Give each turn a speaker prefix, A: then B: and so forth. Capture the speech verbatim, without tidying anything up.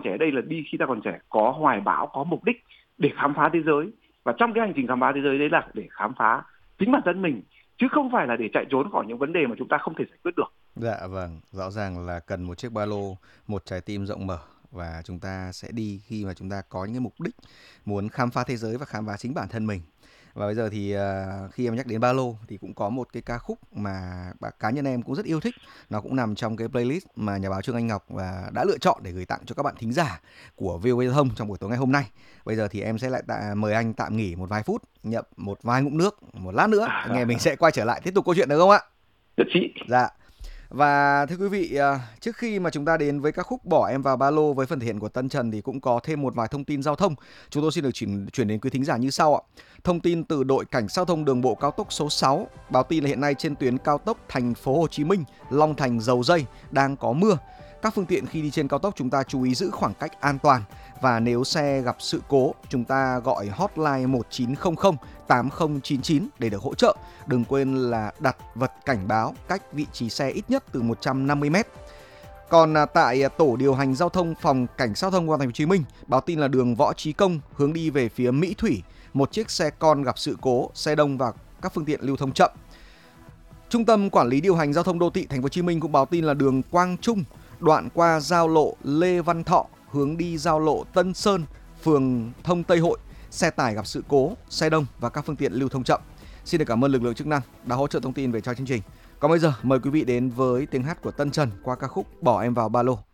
A: trẻ ở đây là đi khi ta còn trẻ, có hoài bão, có mục đích để khám phá thế giới. Và trong cái hành trình khám phá thế giới đấy là để khám phá chính bản thân mình, chứ không phải là để chạy trốn khỏi những vấn đề mà chúng ta không thể giải quyết được.
B: Dạ vâng, rõ ràng là cần một chiếc ba lô, một trái tim rộng mở, và chúng ta sẽ đi khi mà chúng ta có những cái mục đích muốn khám phá thế giới và khám phá chính bản thân mình. Và bây giờ thì uh, khi em nhắc đến ba lô thì cũng có một cái ca khúc mà cá nhân em cũng rất yêu thích. Nó cũng nằm trong cái playlist mà nhà báo Trương Anh Ngọc và đã lựa chọn để gửi tặng cho các bạn thính giả của vê o vê Giao thông trong buổi tối ngày hôm nay. Bây giờ thì em sẽ lại tạ, mời anh tạm nghỉ một vài phút, nhậm một vài ngụm nước. Một lát nữa anh em mình sẽ quay trở lại tiếp tục câu chuyện được không ạ?
A: Nhất trí.
B: Dạ. Và thưa quý vị, trước khi mà chúng ta đến với ca khúc Bỏ Em Vào Ba Lô với phần thể hiện của Tân Trần thì cũng có thêm một vài thông tin giao thông. Chúng tôi xin được chuyển, chuyển đến quý thính giả như sau ạ. Thông tin từ đội cảnh sát giao thông đường bộ cao tốc số sáu báo tin là hiện nay trên tuyến cao tốc Thành phố Hồ Chí Minh, Long Thành, Dầu Dây đang có mưa. Các phương tiện khi đi trên cao tốc chúng ta chú ý giữ khoảng cách an toàn. Và nếu xe gặp sự cố, chúng ta gọi hotline một chín không không tám không chín chín để được hỗ trợ. Đừng quên là đặt vật cảnh báo cách vị trí xe ít nhất từ một trăm năm mươi mét. Còn tại tổ điều hành giao thông phòng cảnh sát giao thông công an Thành phố Hồ Chí Minh báo tin là đường Võ Chí Công hướng đi về phía Mỹ Thủy, một chiếc xe con gặp sự cố, xe đông và các phương tiện lưu thông chậm. Trung tâm Quản lý điều hành giao thông đô thị Thành phố Hồ Chí Minh cũng báo tin là đường Quang Trung đoạn qua giao lộ Lê Văn Thọ hướng đi giao lộ Tân Sơn, phường Thông Tây Hội, xe tải gặp sự cố, xe đông và các phương tiện lưu thông chậm. Xin được cảm ơn lực lượng chức năng đã hỗ trợ thông tin về cho chương trình. Còn bây giờ mời quý vị đến với tiếng hát của Tân Trần qua ca khúc Bỏ Em Vào Ba Lô.